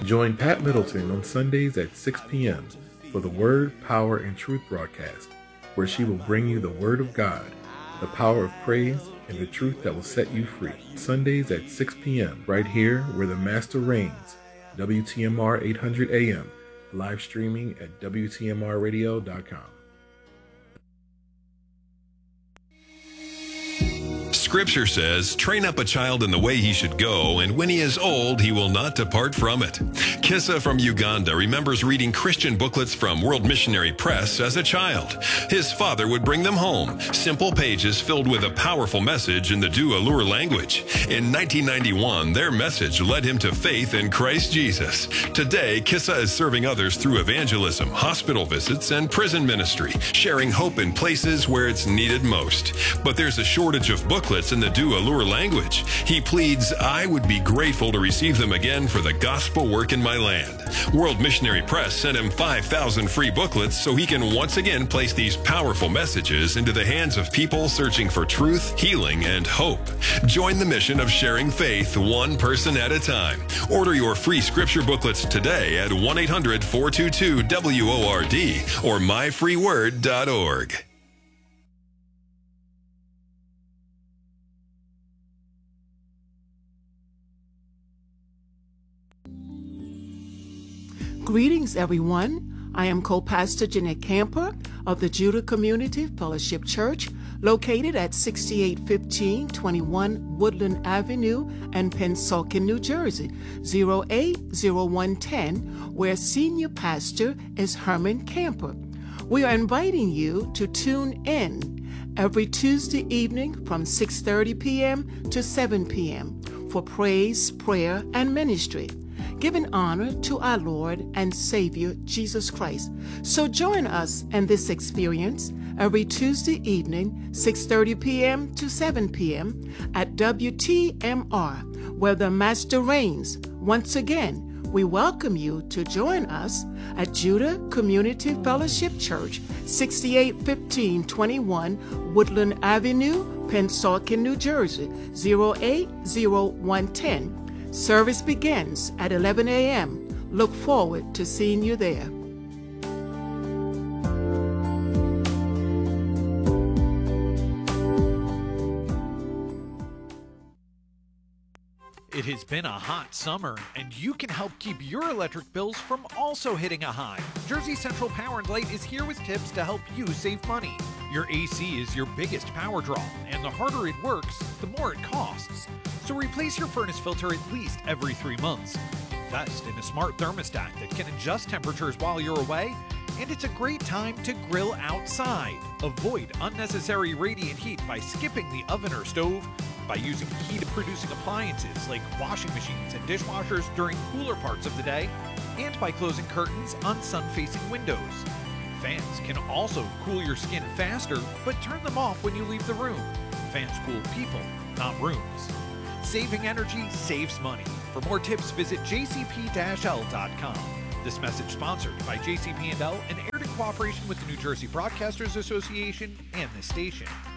Join Pat Middleton on Sundays at 6 p.m. for the Word, Power, and Truth broadcast, where she will bring you the Word of God, the power of praise, and the truth that will set you free. Sundays at 6 p.m. right here where the Master reigns. WTMR 800 AM, live streaming at WTMRradio.com. Scripture says, train up a child in the way he should go, and when he is old, he will not depart from it. Kissa from Uganda remembers reading Christian booklets from World Missionary Press as a child. His father would bring them home, simple pages filled with a powerful message in the Dualur language. In 1991, their message led him to faith in Christ Jesus. Today, Kissa is serving others through evangelism, hospital visits, and prison ministry, sharing hope in places where it's needed most. But there's a shortage of booklets in the Dualur language. He pleads, I would be grateful to receive them again for the gospel work in my land. World Missionary Press sent him 5,000 free booklets so he can once again place these powerful messages into the hands of people searching for truth, healing, and hope. Join the mission of sharing faith one person at a time. Order your free scripture booklets today at 1-800-422-WORD or myfreeword.org. Greetings, everyone. I am co-pastor Jeanette Camper of the Judah Community Fellowship Church, located at 681521 Woodland Avenue in Pennsauken, New Jersey, 0801110, where senior pastor is Herman Camper. We are inviting you to tune in every Tuesday evening from 6:30 p.m. to 7 p.m. for praise, prayer, and ministry, giving honor to our Lord and Savior, Jesus Christ. So join us in this experience every Tuesday evening, 6:30 p.m. to 7 p.m. at WTMR, where the Master reigns. Once again, we welcome you to join us at Judah Community Fellowship Church, 681521 Woodland Avenue, Pennsauken, New Jersey, 0801110. Service begins at 11 a.m. Look forward to seeing you there. It has been a hot summer, and you can help keep your electric bills from also hitting a high. Jersey Central Power and Light is here with tips to help you save money. Your AC is your biggest power draw, and the harder it works, the more it costs. So replace your furnace filter at least every 3 months. Invest in a smart thermostat that can adjust temperatures while you're away, and it's a great time to grill outside. Avoid unnecessary radiant heat by skipping the oven or stove, by using heat-producing appliances like washing machines and dishwashers during cooler parts of the day, and by closing curtains on sun-facing windows. Fans can also cool your skin faster, but turn them off when you leave the room. Fans cool people, not rooms. Saving energy saves money. For more tips, visit jcp-l.com. This message sponsored by JCP&L and aired in cooperation with the New Jersey Broadcasters Association and this station.